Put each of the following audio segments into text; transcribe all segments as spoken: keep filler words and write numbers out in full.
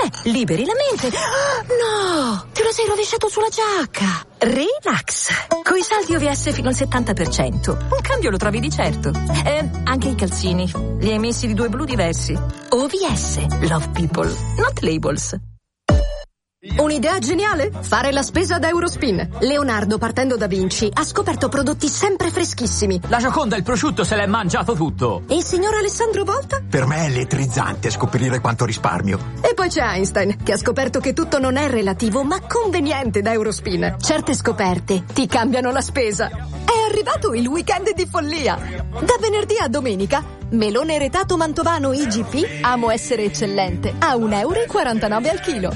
caffè, liberi la mente. No, te lo sei rovesciato sulla giacca. Relax. Coi saldi O V S fino al settanta per cento. Un cambio lo trovi di certo. E anche i calzini. Li hai messi di due blu diversi. O V S. Love people, not labels. Un'idea geniale? Fare la spesa da Eurospin. Leonardo, partendo da Vinci, ha scoperto prodotti sempre freschissimi. La Gioconda, il prosciutto, se l'è mangiato tutto. E il signor Alessandro Volta? Per me è elettrizzante scoprire quanto risparmio. E poi c'è Einstein, che ha scoperto che tutto non è relativo, ma conveniente da Eurospin. Certe scoperte ti cambiano la spesa. È arrivato il weekend di follia. Da venerdì a domenica, melone retato mantovano I G P, amo essere eccellente, a un euro e quarantanove al chilo.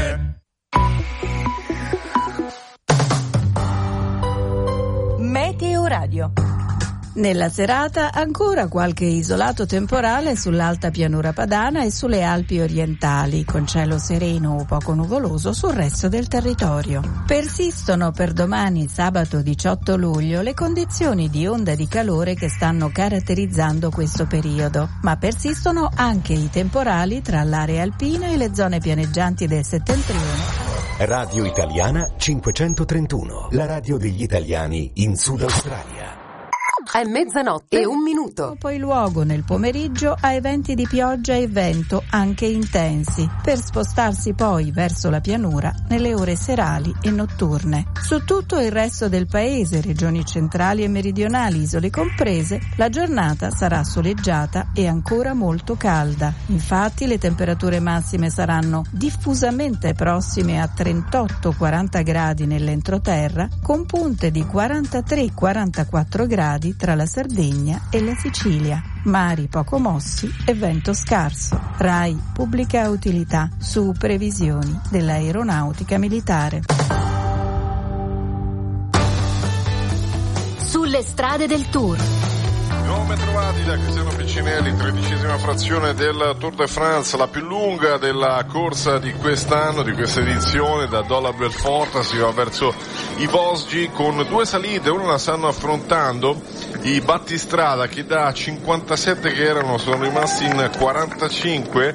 Meteo Radio. Nella serata ancora qualche isolato temporale sull'alta pianura padana e sulle Alpi orientali, con cielo sereno o poco nuvoloso sul resto del territorio. Persistono per domani, sabato diciotto luglio, le condizioni di onda di calore che stanno caratterizzando questo periodo, ma persistono anche i temporali tra l'area alpina e le zone pianeggianti del settentrione. Radio Italiana cinquecentotrentuno, la radio degli italiani in Sud Australia. È mezzanotte e un minuto. Poi luogo nel pomeriggio a eventi di pioggia e vento anche intensi, per spostarsi poi verso la pianura nelle ore serali e notturne. Su tutto il resto del paese, regioni centrali e meridionali, isole comprese, la giornata sarà soleggiata e ancora molto calda. Infatti le temperature massime saranno diffusamente prossime a trentotto quaranta gradi nell'entroterra, con punte di quarantatré quarantaquattro gradi tra la Sardegna e la Sicilia. Mari poco mossi e vento scarso. RAI pubblica utilità su previsioni dell'aeronautica militare. Sulle strade del Tour. Ben trovati da Cristiano Piccinelli, tredicesima frazione del Tour de France, la più lunga della corsa di quest'anno, di questa edizione. Da Dol Belfort si va verso i Vosgi con due salite, una la stanno affrontando i battistrada che da cinquantasette che erano sono rimasti in quarantacinque,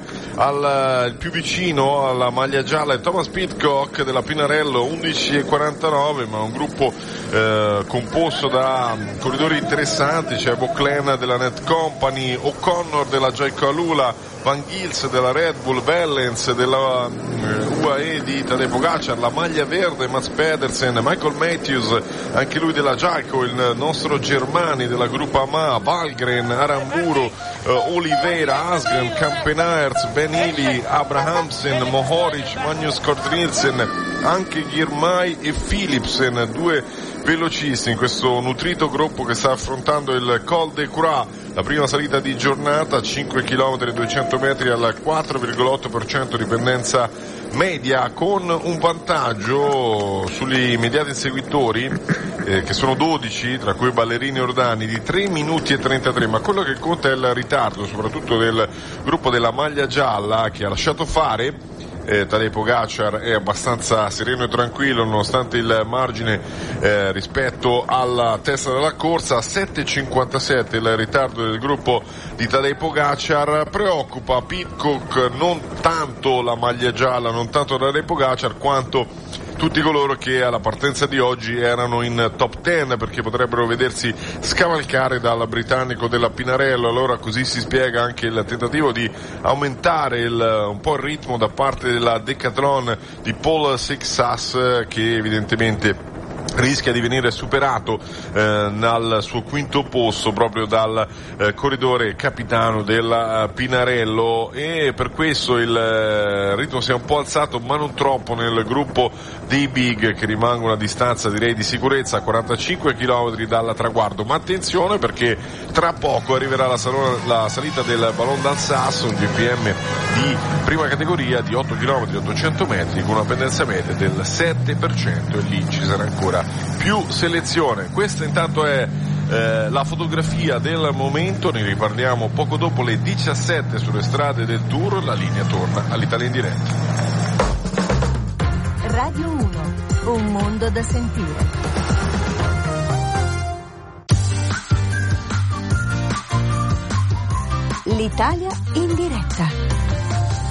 al il più vicino alla maglia gialla è Thomas Pidcock della Pinarello, undici e quarantanove, ma un gruppo eh, composto da corridori interessanti. C'è Vauclain della Net Company, O'Connor della Jayco Alula, Van Gils della Red Bull, Wellens della uh, U A E di Tadej Pogacar, la maglia verde Mats Pedersen, Michael Matthews anche lui della Jayco, il nostro Germani della Gruppa M A, Valgren, Aramburu, uh, Oliveira, Asgren, Kampenaerts, Ben Ili, Abrahamsen, Mohoric, Magnus Cort Nielsen, anche Girmay e Philipsen, due velocisti in questo nutrito gruppo che sta affrontando il Col de Curat, la prima salita di giornata, cinque chilometri e duecento metri al quattro virgola otto per cento di pendenza media, con un vantaggio sugli immediati inseguitori eh, che sono dodici, tra cui Ballerini e Ordani, di tre minuti e trentatré, ma quello che conta è il ritardo soprattutto del gruppo della maglia gialla, che ha lasciato fare. Eh, Tadej Pogacar è abbastanza sereno e tranquillo nonostante il margine eh, rispetto alla testa della corsa. Sette e cinquantasette il ritardo del gruppo di Tadej Pogacar. Preoccupa Pidcock non tanto la maglia gialla, non tanto Tadej Pogacar, quanto tutti coloro che alla partenza di oggi erano in top dieci, perché potrebbero vedersi scavalcare dal britannico della Pinarello. Allora così si spiega anche il tentativo di aumentare il, un po' il ritmo da parte della Decathlon di Paul Sixas, che evidentemente rischia di venire superato eh, al suo quinto posto proprio dal eh, corridore capitano della uh, Pinarello, e per questo il eh, ritmo si è un po' alzato, ma non troppo, nel gruppo dei big, che rimangono a distanza direi di sicurezza a quarantacinque chilometri dal traguardo. Ma attenzione, perché tra poco arriverà la, salona, la salita del Ballon d'Alsace, un G P M di prima categoria di otto chilometri e ottocento metri con una pendenza media del sette per cento, e lì ci sarà ancora più selezione. Questa intanto è eh, la fotografia del momento, ne riparliamo poco dopo le diciassette sulle strade del Tour. La linea torna all'Italia in diretta. Radio uno, un mondo da sentire. L'Italia in diretta.